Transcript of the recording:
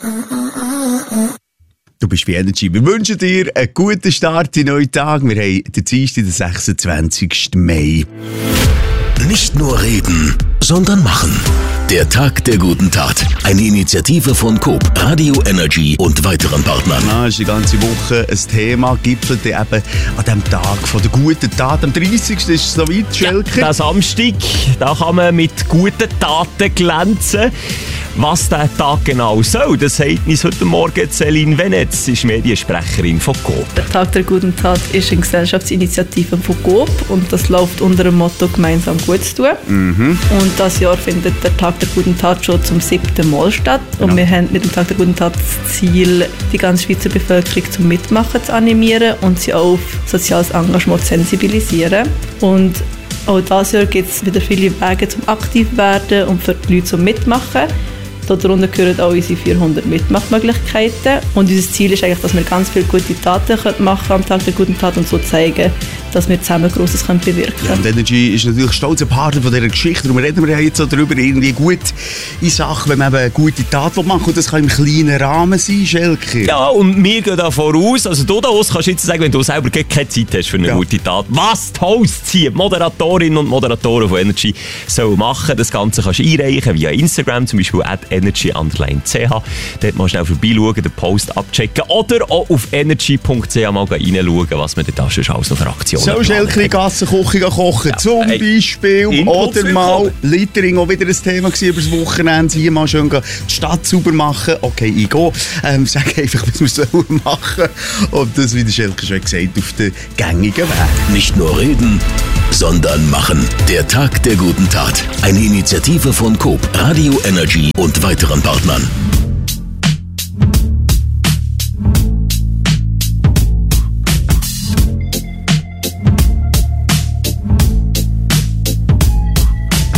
Du bist bei Energy. Wir wünschen dir einen guten Start in den neuen Tag. Wir haben den Dienstag, den 26. Mai. Nicht nur reden, sondern machen. Der Tag der guten Tat. Eine Initiative von Coop, Radio Energy und weiteren Partnern. Ja, ist die ganze Woche ein Thema, gipfelt eben an dem Tag von der guten Tat. Am 30. ist es soweit, Schelker. Ja, der Samstag, da kann man mit guten Taten glänzen. Was der Tag genau soll, das sagt uns heute Morgen Céline Venetz, sie ist Mediensprecherin von Coop. Der Tag der guten Tat ist eine Gesellschaftsinitiative von Coop und das läuft unter dem Motto «Gemeinsam gut zu tun». Und dieses Jahr findet der Tag der guten Tat schon zum 7. Mal statt. Und wir haben mit dem Tag der guten Tat das Ziel, die ganze Schweizer Bevölkerung zum Mitmachen zu animieren und sie auch auf soziales Engagement zu sensibilisieren. Und auch dieses Jahr gibt es wieder viele Wege zum aktiv werden und für die Leute zum Mitmachen. Darunter gehören auch unsere 400 Mitmachmöglichkeiten. Und unser Ziel ist eigentlich, dass wir ganz viele gute Taten machen am Tag der guten Tat und so zeigen, dass wir zusammen Grosses bewirken können. Ja, und Energy ist natürlich stolzer Partner von dieser Geschichte. Darum reden wir jetzt so darüber, irgendwie gut in Sachen, wenn man eben eine gute Tat machen will. Und das kann im kleinen Rahmen sein, Schelker. Ja, und wir gehen da voraus. Also du da kannst jetzt sagen, wenn du selber keine Zeit hast für eine gute Tat, was die Hosts hier, die Moderatorinnen und Moderatoren von Energy sollen machen. Das Ganze kannst du einreichen via Instagram, zum Beispiel @energy_ch. Dort mal schnell vorbeischauen, den Post abchecken oder auch auf energy.ch mal reinschauen, was man da schon alles noch für Aktionen so Schelker in Gassenküche kochen, zum Beispiel. Oder mal Littering, auch wieder ein Thema gewesen über das Wochenende. Hier mal schön die Stadt sauber machen. Okay, ich gehe. Sag einfach, was wir sollen machen. Und das, wie der Schelker schon gesagt, auf den gängigen Weg. Nicht nur reden, sondern machen. Der Tag der guten Tat. Eine Initiative von Coop, Radio Energy und weiteren Partnern.